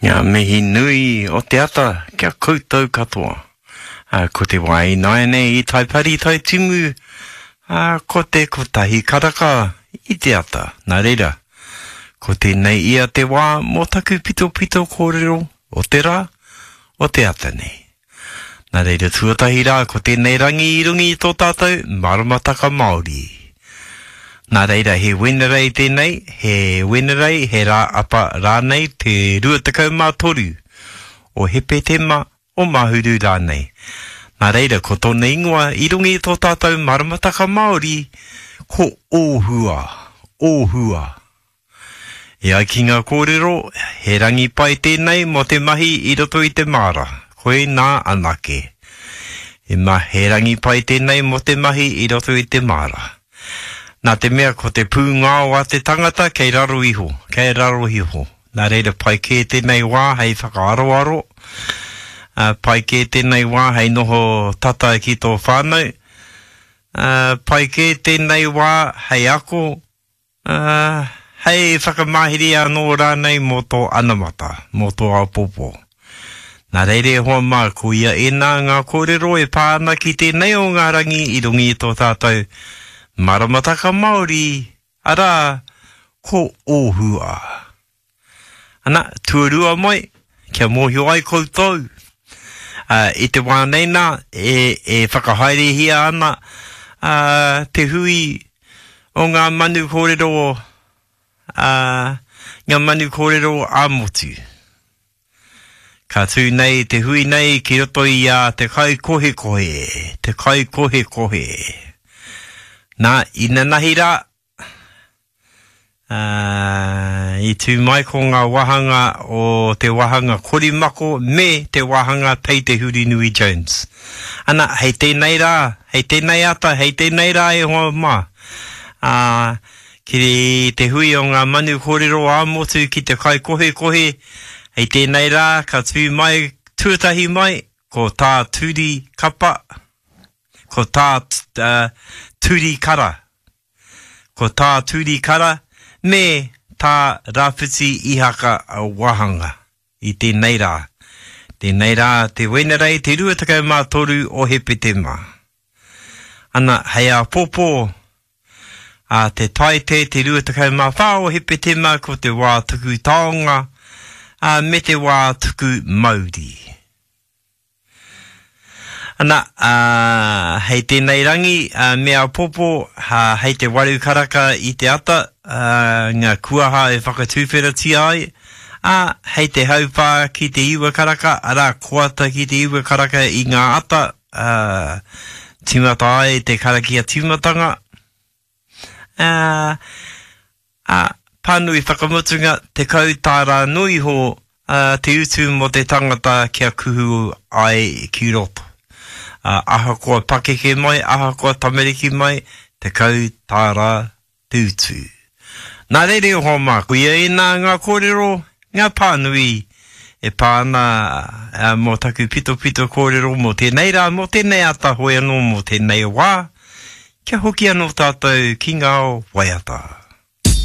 Ngā mihi nui o te ata kia koutou katoa. Ko te wai nai nei I tai pari tai timu. Ko te kotahi karaka I te ata. Nā reira, ko tēnei ia te wā mō taku pito pito kōrero o te rā o te ata nei. Nā reira tuatahi rā, ko tēnei rangi I rungi I tō tātou maramataka Māori. Nā reira, he wenerei tēnei, he wenerei, he rā apa rānei te ruatakau mā toru, o hepe te ma o mahuru rānei. Nā reira, ko tōna ingoa, I rungi I tō tātou maramataka Māori, ko ōhua, ōhua. E ai ki ngā kōrero, he rangi pai tēnei mo te mahi I roto I te māra, koe nā anake. He rangi pai tēnei mo te mahi I roto I te māra. Nā te mea ko te pūngā o a te tangata kei raro iho, kei raro iho. Nā reira pai kē tēnei wā hei whakaaro-aro, pai kē tēnei wā hei noho tata ki tō whānau, pai kē tēnei wā hei ako, hei whakamahiri anō rānei mō tō anamata, mō tō apopo. Nā reire hoa mā ko ia e nā ngā kōrero e pāna ki tēnei o ngā rangi I rungi I tō tātou, maramataka Māori, ara, ko ōhua. Ana, tuarua mai, kia mōhio ai koutou. I te wāneina, e whakahaere hia ana, te hui o ngā manu kōrero, ngā manu kōrero āmotu. Ka tū nei, te hui nei, ki roto I te kai kohe kohe, te kai kohe kohe. Nā, ina nahi rā, I tū mai ko ngā wahanga o te wahanga korimako me te wahanga Pei Te Huri Nui Jones. Ana, hei tēnei rā, hei tēnei ata, hei tēnei rā e hoa mā. Ki te hui o ngā manu kōrero āmotu ki te kai kohe kohe, hei tēnei rā, ka tū mai, tuatahi mai, ko tā tūri kapa, ko tā tūri kara. Ko tā tūri kara, me tā rāwhiti ihaka wahanga. I tēnei rā. Tēnei rā, te wenerei, te ruatakau mā toru o hepe te mā. Ana, hei a popo, te taite, te ruatakau mā whā o hepe te mā, ko te wā tuku taonga, me te wā tuku Māori. Ana, hei tēnei rangi, mea popo, hei te waru karaka I te ata, ngā kuaha e whakatūwhera ai, hei te haupā ki te iwa karaka, ara koata ki te iwa karaka I ngā ata, tīmata ai te karakia tīmatanga, pānui whakamutunga, te kautara nui ho, te utu mo te tangata kia kuhu ai ki roto. Aha koa pakeke mai, aha koa tamariki mai, te kau tāra tūtū. Nā reire o hoa mā, ko ia e nā ngā kōrero, ngā pānui, e pāna mō taku pito pito kōrero mō tēnei rā, mō tēnei ata hoi anō mō tēnei wā, kia hoki anō tātou ki ngā waiata.